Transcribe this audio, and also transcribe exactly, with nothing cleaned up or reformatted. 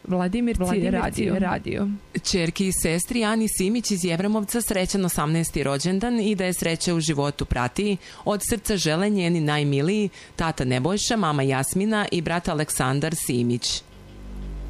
Vladimir C. radio. radio. Ćerki i sestri Ani Simić iz Jevremovca srećan osamnaesti rođendan i da je sreće u životu prati. Od srca žele njeni najmiliji, tata Nebojša, mama Jasmina i brat Aleksandar Simić.